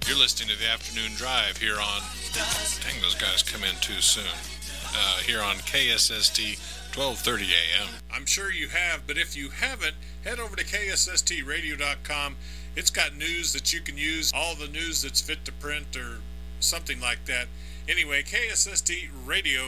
You're listening to the Afternoon Drive here on... Dang, those guys come in too soon. Here on KSST 1230 AM. I'm sure you have, but if you haven't, head over to KSSTradio.com. It's got news that you can use, all the news that's fit to print or something like that. Anyway, KSST Radio